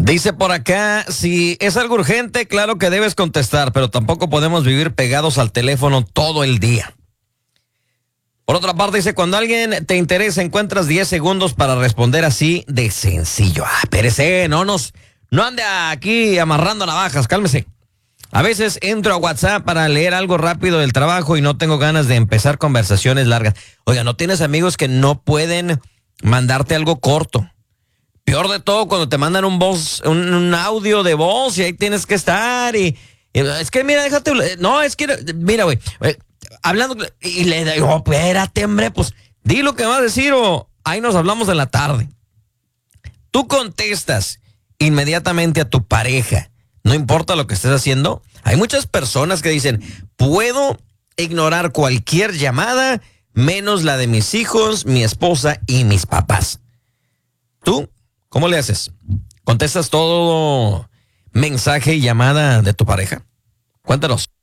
Dice por acá, si es algo urgente, claro que debes contestar, pero tampoco podemos vivir pegados al teléfono todo el día. Por otra parte, dice, cuando alguien te interesa, encuentras 10 segundos para responder así de sencillo. Espérese, no ande aquí amarrando navajas, cálmese. A veces entro a WhatsApp para leer algo rápido del trabajo y no tengo ganas de empezar conversaciones largas. Oiga, ¿no tienes amigos que no pueden mandarte algo corto? Peor de todo cuando te mandan un audio de voz y ahí tienes que estar y es que mira, déjate, no, es que mira, güey, hablando y le digo, espérate, hombre, pues di lo que vas a decir o ahí nos hablamos en la tarde. Tú contestas inmediatamente a tu pareja, no importa lo que estés haciendo. Hay muchas personas que dicen, puedo ignorar cualquier llamada menos la de mis hijos, mi esposa y mis papás. ¿Tú cómo le haces? ¿Contestas todo mensaje y llamada de tu pareja? Cuéntanos.